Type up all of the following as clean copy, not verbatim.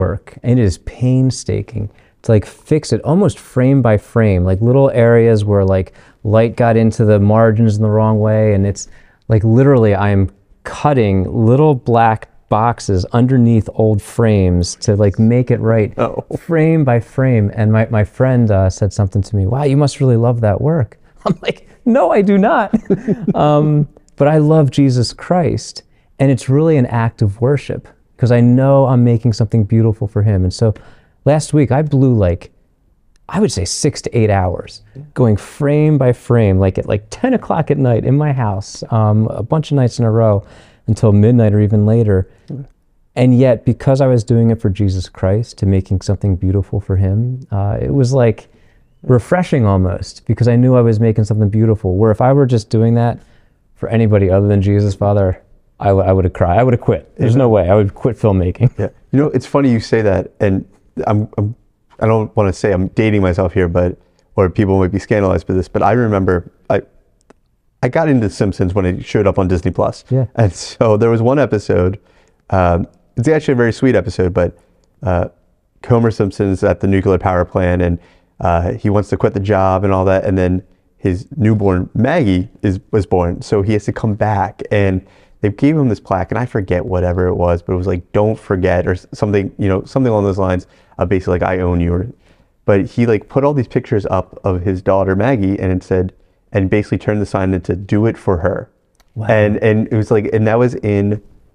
work, and it is painstaking to like fix it almost frame by frame, like little areas where like light got into the margins in the wrong way, and it's like literally I'm cutting little black boxes underneath old frames to like make it right, frame by frame. And my friend said something to me, wow, you must really love that work. I'm like, no, I do not. But I love Jesus Christ, and it's really an act of worship because I know I'm making something beautiful for him. And so last week I blew like, I would say 6 to 8 hours going frame by frame, like at like 10 o'clock at night in my house, a bunch of nights in a row until midnight or even later. And yet, because I was doing it for Jesus Christ, to making something beautiful for him, it was like refreshing almost, because I knew I was making something beautiful. Where if I were just doing that for anybody other than Jesus, Father, I would have cried. I would have quit. There's no way. I would quit filmmaking. Yeah. You know, it's funny you say that, and I don't want to say I'm dating myself here, or people might be scandalized by this, but I remember I got into Simpsons when it showed up on Disney Plus. Yeah. And so there was one episode, it's actually a very sweet episode, but Homer Simpson's at the nuclear power plant, and he wants to quit the job and all that, and then his newborn Maggie was born, so he has to come back, and they gave him this plaque, and I forget whatever it was, but it was like, don't forget, or something, something along those lines, basically like, I own you. But he like put all these pictures up of his daughter Maggie, and it said, and basically turned the sign into "Do it for her." Wow. And it was like, and that was and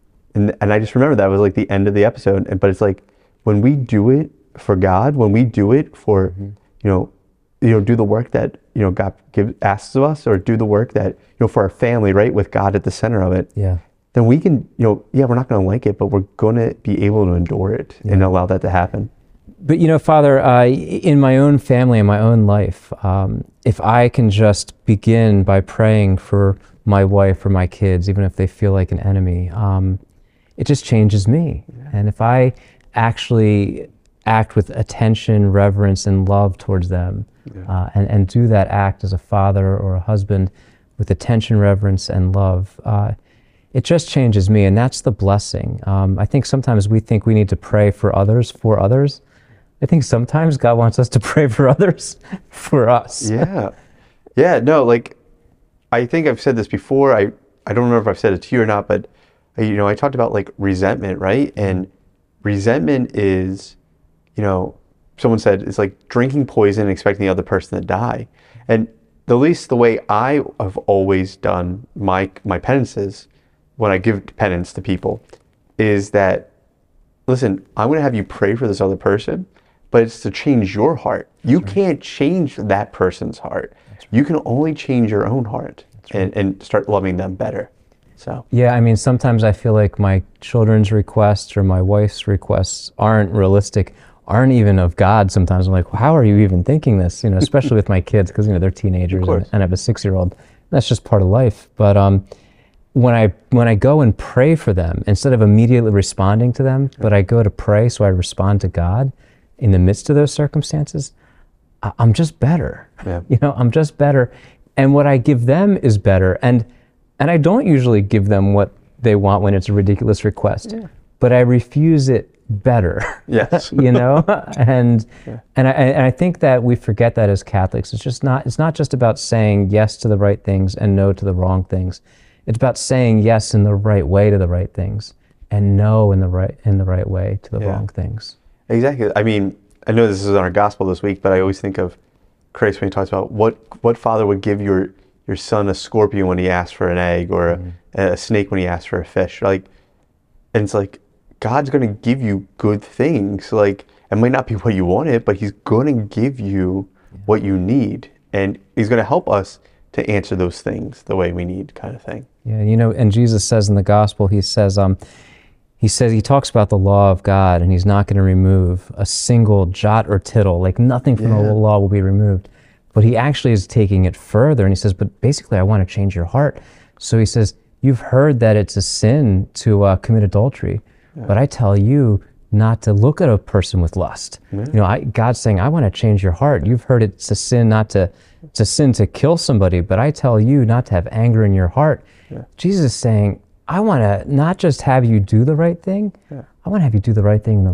I just remember that was like the end of the episode. But it's like, when we do it for God, when we do it for, do the work that, God asks of us, or do the work that, for our family, right, with God at the center of it. Yeah. Then we can, we're not going to like it, but we're going to be able to endure it and allow that to happen. But Father, in my own family, in my own life, if I can just begin by praying for my wife or my kids, even if they feel like an enemy, it just changes me. Yeah. And if I actually act with attention, reverence, and love towards them, and do that act as a father or a husband with attention, reverence, and love, it just changes me, and that's the blessing. I think sometimes we think we need to pray for others. I think sometimes God wants us to pray for others for us. Yeah, no, like, I think I've said this before. I don't remember if I've said it to you or not, but, I talked about like resentment, right? And resentment is, someone said it's like drinking poison and expecting the other person to die. And at least the way I have always done my penances, when I give penance to people, is that, listen, I'm going to have you pray for this other person, but it's to change your heart. You can't change that person's heart. You can only change your own heart and start loving them better. So yeah, I mean, sometimes I feel like my children's requests or my wife's requests aren't realistic, aren't even of God. Sometimes I'm like, well, how are you even thinking this? Especially with my kids, because they're teenagers, and I have a 6-year-old. That's just part of life. But when I go and pray for them, instead of immediately responding to them, but I go to pray, so I respond to God in the midst of those circumstances, I'm just better. Yeah. I'm just better. And what I give them is better. And I don't usually give them what they want when it's a ridiculous request, but I refuse it better. Yes. And I think that we forget that as Catholics. It's not just about saying yes to the right things and no to the wrong things. It's about saying yes in the right way to the right things and no in the right way to the wrong things. Exactly. I mean, I know this is on our gospel this week, but I always think of Christ when he talks about what father would give your son a scorpion when he asks for an egg, or a snake when he asks for a fish. And it's like, God's going to give you good things. Like, it might not be what you wanted, but he's going to give you what you need. And he's going to help us to answer those things the way we need, kind of thing. Yeah, and Jesus says in the gospel, he talks about the law of God, and he's not going to remove a single jot or tittle, like nothing from the law will be removed. But he actually is taking it further, and he says, but basically I want to change your heart. So he says, you've heard that it's a sin to commit adultery, but I tell you not to look at a person with lust. God's saying, I want to change your heart. You've heard it's a sin it's a sin to kill somebody, but I tell you not to have anger in your heart. Jesus is saying, I want to not just have you do the right thing, I want to have you do the right thing in the